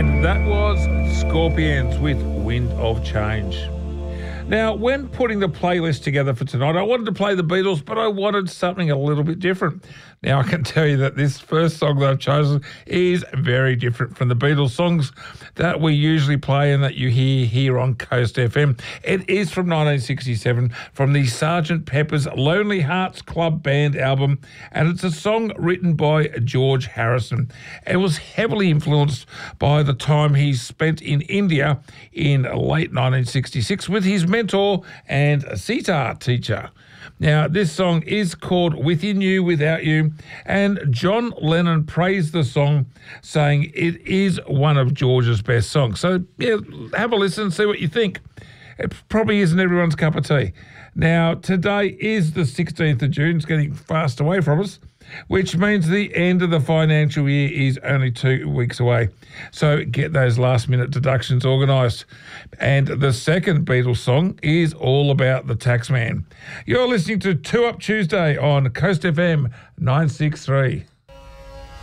And that was Scorpions with Wind of Change. Now, when putting the playlist together for tonight, I wanted to play the Beatles, but I wanted something a little bit different. Now, I can tell you that this first song that I've chosen is very different from the Beatles songs that we usually play and that you hear here on Coast FM. It is from 1967, from the Sgt. Pepper's Lonely Hearts Club Band album, and it's a song written by George Harrison. It was heavily influenced by the time he spent in India in late 1966 with his mentor and sitar teacher. Now, this song is called Within You, Without You, and John Lennon praised the song, saying it is one of George's best songs. So, yeah, have a listen and see what you think. It probably isn't everyone's cup of tea. Now, today is the 16th of June. It's getting fast away from us, which means the end of the financial year is only 2 weeks away. So get those last-minute deductions organised. And the second Beatles song is all about the taxman. You're listening to 2 Up Tuesday on Coast FM 963.